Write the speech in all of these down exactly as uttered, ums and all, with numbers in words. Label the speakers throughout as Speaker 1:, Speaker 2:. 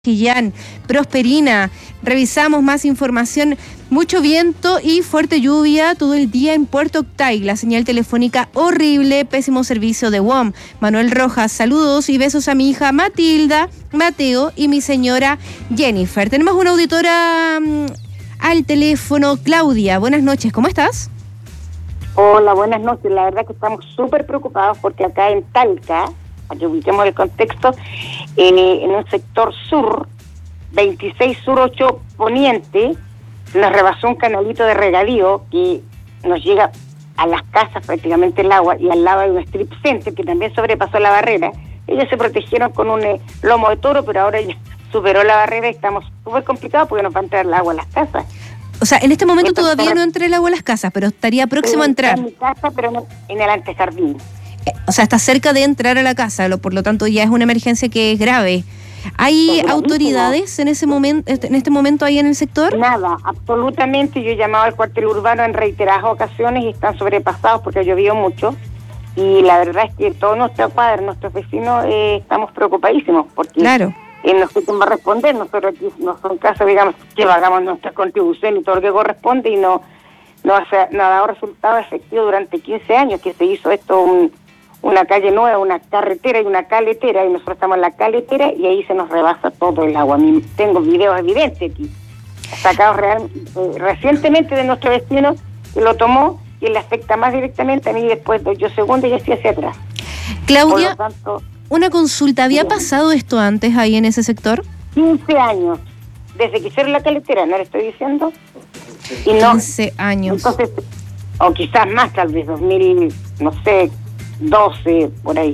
Speaker 1: Chillán, Prosperina, revisamos más información, mucho viento y fuerte lluvia todo el día en Puerto Octay, la señal telefónica horrible, pésimo servicio de W O M. Manuel Rojas, saludos y besos a mi hija Matilda, Mateo y mi señora Jennifer. Tenemos una auditora um, al teléfono, Claudia, buenas noches, ¿cómo estás?
Speaker 2: Hola, buenas noches, la verdad que estamos súper preocupados porque acá en Talca, para que ubiquemos el contexto, eh, en un sector sur, veintiséis sur ocho poniente, nos rebasó un canalito de regadío que nos llega a las casas prácticamente el agua, y al lado hay un strip center que también sobrepasó la barrera. Ellos se protegieron con un eh, lomo de toro, pero ahora ya superó la barrera y estamos súper complicados porque nos va a entrar el agua a las casas.
Speaker 1: O sea, en este momento
Speaker 2: Entonces,
Speaker 1: todavía no entra el agua a las casas, pero estaría próximo a entrar.
Speaker 2: En mi casa, pero no, en el antejardín.
Speaker 1: Eh, o sea, está cerca de entrar a la casa, lo, por lo tanto ya es una emergencia que es grave. ¿Hay
Speaker 2: Es
Speaker 1: autoridades en ese momento, en este momento ahí en el sector?
Speaker 2: Nada, absolutamente. Yo he llamado al cuartel urbano en reiteradas ocasiones y están sobrepasados porque ha llovido mucho. Y la verdad es que todos nuestros padres, nuestros vecinos, eh, estamos preocupadísimos porque
Speaker 1: Claro.
Speaker 2: eh, no sé quién va a responder. Nosotros aquí no son casos, digamos, que pagamos nuestra contribución y todo lo que corresponde y no, no, hace, no ha dado resultado efectivo durante quince años que se hizo esto un... una calle nueva, una carretera y una caletera, y nosotros estamos en la caletera y ahí se nos rebasa todo el agua. Tengo videos evidentes aquí, sacados real, eh, recientemente de nuestro vecino que lo tomó, y le afecta más directamente a mí, después doy yo segunda y así hacia atrás.
Speaker 1: Claudia,
Speaker 2: Por lo tanto,
Speaker 1: una consulta, ¿había
Speaker 2: bien.
Speaker 1: pasado esto antes ahí en ese sector?
Speaker 2: quince años, desde que hicieron la caletera, ¿no le estoy diciendo? Y no,
Speaker 1: quince años.
Speaker 2: entonces, o quizás más, tal vez dos mil, no sé, doce, por ahí.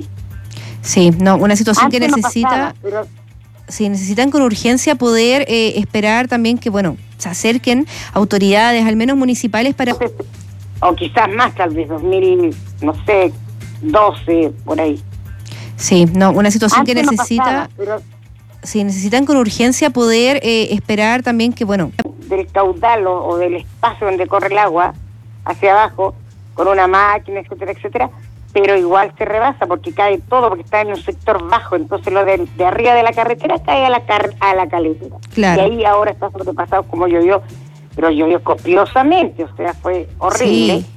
Speaker 1: Sí, no, una situación
Speaker 2: Antes
Speaker 1: que
Speaker 2: no
Speaker 1: necesita,
Speaker 2: pasaba, pero
Speaker 1: sí, necesitan con urgencia poder eh, esperar también que, bueno, se acerquen autoridades, al menos municipales, para...
Speaker 2: entonces, o quizás más, tal vez dos mil, no sé, doce, por ahí.
Speaker 1: Sí, no, una situación
Speaker 2: Antes
Speaker 1: que
Speaker 2: no
Speaker 1: necesita,
Speaker 2: pasaba, pero
Speaker 1: sí, necesitan con urgencia poder eh, esperar también que, bueno...
Speaker 2: del caudal o, o del espacio donde corre el agua hacia abajo, con una máquina, etcétera, etcétera, pero igual se rebasa porque cae todo, porque está en un sector bajo, entonces lo de, de arriba de la carretera cae a la car a la caletera.
Speaker 1: Claro.
Speaker 2: Y ahí ahora está sobrepasado como llovió, pero llovió copiosamente, o sea, fue horrible.
Speaker 1: Sí.